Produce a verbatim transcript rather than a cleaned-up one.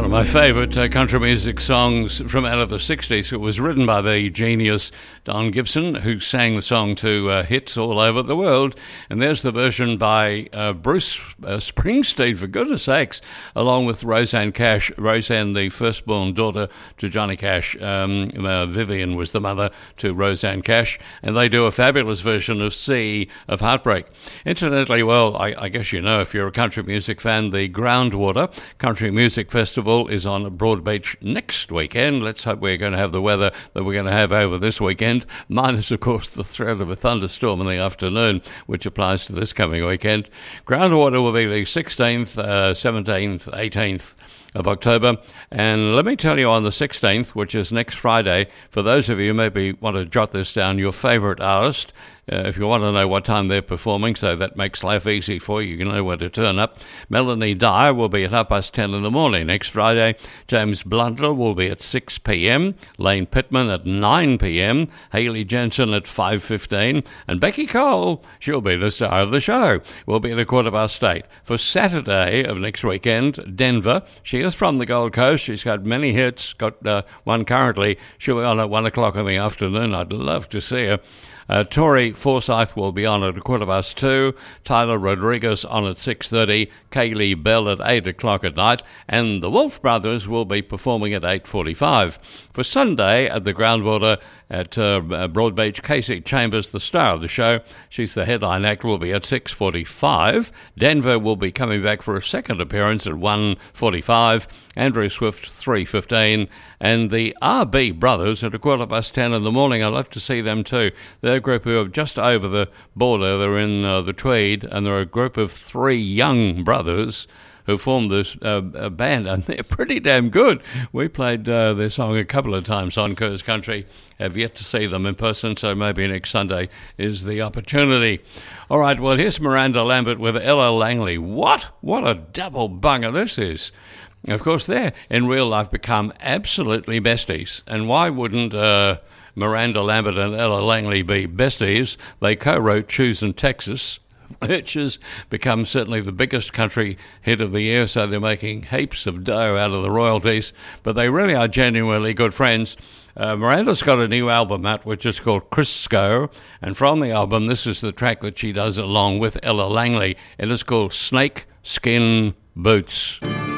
One of my favourite uh, country music songs from out of the sixties. It was written by the genius Don Gibson, who sang the song to uh, hits all over the world. And there's the version by uh, Bruce uh, Springsteen, for goodness sakes, along with Rosanne Cash. Rosanne, the firstborn daughter to Johnny Cash. Um, uh, Vivian was the mother to Rosanne Cash. And they do a fabulous version of Sea of Heartbreak. Incidentally, well, I, I guess you know, if you're a country music fan, the Groundwater Country Music Festival is on Broadbeach next weekend. Let's hope we're going to have the weather that we're going to have over this weekend, minus, of course, the threat of a thunderstorm in the afternoon, which applies to this coming weekend. Groundwater will be the sixteenth, uh, seventeenth, eighteenth of October. And let me tell you, on the sixteenth, which is next Friday, for those of you who maybe want to jot this down, your favourite artist, Uh, if you want to know what time they're performing, so that makes life easy for you, you know where to turn up. Melanie Dyer will be at half past ten in the morning next Friday. James Blundell will be at six p.m. Lane Pittman at nine p.m. Hayley Jensen at five fifteen. And Becky Cole, she'll be the star of the show, will be at a quarter past eight. For Saturday of next weekend, Denver. She is from the Gold Coast. She's got many hits, got uh, one currently. She'll be on at one o'clock in the afternoon. I'd love to see her. Uh, Tori Forsyth will be on at a quarter past two, Tyler Rodriguez on at six thirty, Kaylee Bell at eight o'clock at night, and the Wolf Brothers will be performing at eight forty-five. For Sunday at the Groundwater at uh, Broadbeach, Casey Chambers, the star of the show, she's the headline act, will be at six forty-five. Denver will be coming back for a second appearance at one forty-five. Andrew Swift, three fifteen. And the R B Brothers at a quarter past ten in the morning. I'd love to see them too. They're a group who are just over the border. They're in uh, the Tweed, and they're a group of three young brothers who formed this uh, band, and they're pretty damn good. We played uh, their song a couple of times on Kerr's Country. Have yet to see them in person, so maybe next Sunday is the opportunity. All right, well, here's Miranda Lambert with Ella Langley. What? What a double bunger this is. Of course, they're in real life become absolutely besties. And why wouldn't uh, Miranda Lambert and Ella Langley be besties? They co-wrote Choosing Texas, which has become certainly the biggest country hit of the year, so they're making heaps of dough out of the royalties. But they really are genuinely good friends. Uh, Miranda's got a new album out, which is called Crisco, and from the album, this is the track that she does along with Ella Langley. It is called Snake Skin Boots.